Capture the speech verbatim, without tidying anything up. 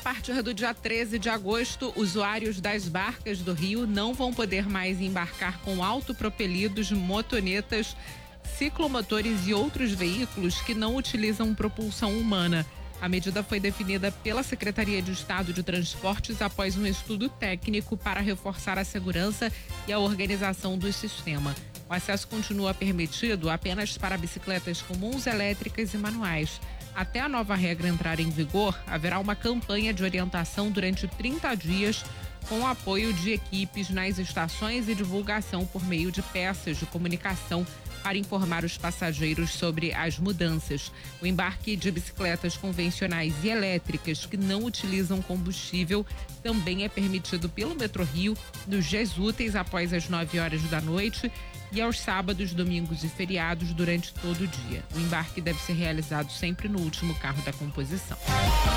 partir do dia treze de agosto, usuários das barcas do Rio não vão poder mais embarcar com autopropelidos, motonetas, ciclomotores e outros veículos que não utilizam propulsão humana. A medida foi definida pela Secretaria de Estado de Transportes após um estudo técnico para reforçar a segurança e a organização do sistema. O acesso continua permitido apenas para bicicletas comuns, elétricas e manuais. Até a nova regra entrar em vigor, haverá uma campanha de orientação durante trinta dias com o apoio de equipes nas estações e divulgação por meio de peças de comunicação para informar os passageiros sobre as mudanças. O embarque de bicicletas convencionais e elétricas que não utilizam combustível também é permitido pelo Metrorio nos dias úteis após as nove horas da noite e aos sábados, domingos e feriados durante todo o dia. O embarque deve ser realizado sempre no último carro da composição.